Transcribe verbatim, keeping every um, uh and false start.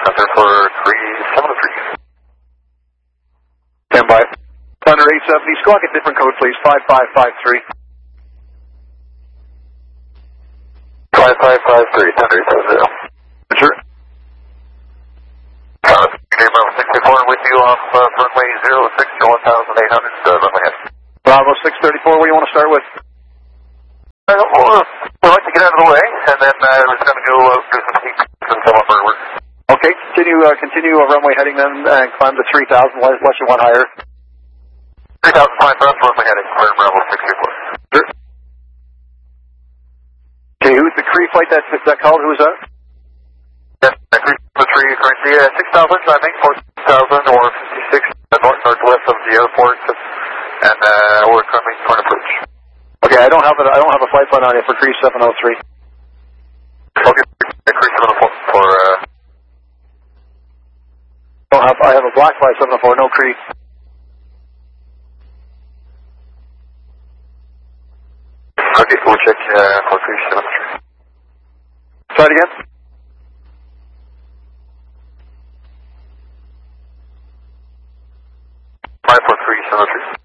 center for three seven three. Stand by. Thunder eight seventy, squawk a different code please, five five five three. five five five three, Thunder eight seventy. Sure. Uh, Bravo sixty-four with you off uh, runway zero six to one thousand eight hundred, uh, runway head. Bravo six thirty-four, what do you want to start with? Uh, well, uh, we'd like to get out of the way, and then uh, we're going to go uh, do some peaks and come up forward. Okay, continue uh, continue uh, runway heading then, and climb to three thousand, unless you want higher. three thousand five for us, runway heading for Bravo six thirty-four. Sure. Okay, who's the Cree flight that, that called? Who was that? Yes, three three currently uh, six thousand, climbing four thousand or fifty-six uh, north northwest of the airport, and uh, we're coming for an approach. Okay, I don't have a, I don't have a flight plan on you for Cree seven oh three. Okay, Cree seven oh four for, uh... I don't have, I have a black flight seven oh four, no Cree. Okay, we'll check uh, for Cree seven oh three. Try it again. five four three seven oh three.